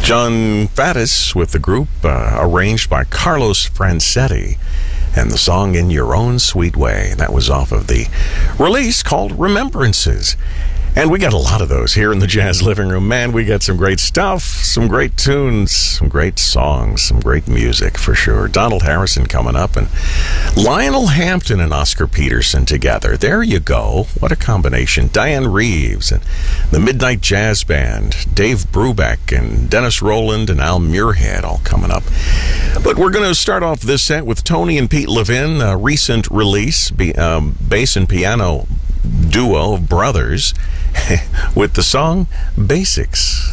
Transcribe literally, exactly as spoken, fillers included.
John Faddis with the group, uh, arranged by Carlos Francetti, and the song In Your Own Sweet Way. That was off of the release called Remembrances. And we got a lot of those here in the Jazz Living Room. Man, we got some great stuff, some great tunes, some great songs, some great music for sure. Donald Harrison coming up, and Lionel Hampton and Oscar Peterson together. There you go. What a combination. Diane Reeves and the Midnight Jazz Band. Dave Brubeck and Dennis Rowland and Al Muirhead all coming up. But we're going to start off this set with Tony and Pete Levin, a recent release, be, um, bass and piano duo of brothers, with the song Basics.